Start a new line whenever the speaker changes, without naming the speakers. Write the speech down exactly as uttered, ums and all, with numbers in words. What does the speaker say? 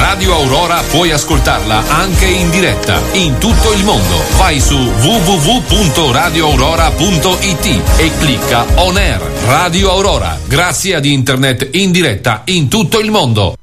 Radio Aurora puoi ascoltarla anche in diretta in tutto il mondo. Vai su w w w punto radio aurora punto i t e clicca On Air. Radio Aurora, grazie ad internet in diretta in tutto il mondo.